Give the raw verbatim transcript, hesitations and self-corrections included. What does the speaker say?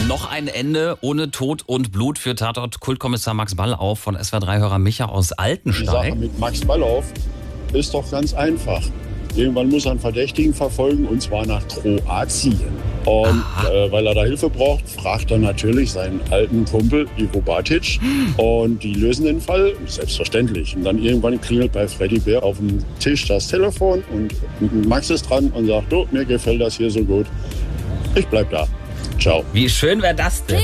Noch ein Ende ohne Tod und Blut für Tatort-Kultkommissar Max Ballauf von S W R drei-Hörer Micha aus Die Altensteig. Sache mit Max Ballauf ist doch ganz einfach. Irgendwann muss er einen Verdächtigen verfolgen, und zwar nach Kroatien. Und äh, weil er da Hilfe braucht, fragt er natürlich seinen alten Kumpel Ivo Batic. Und die lösen den Fall, selbstverständlich. Und dann irgendwann klingelt bei Freddy Bär auf dem Tisch das Telefon und Max ist dran und sagt, du, mir gefällt das hier so gut. Ich bleib da. Ciao. Wie schön wäre das denn?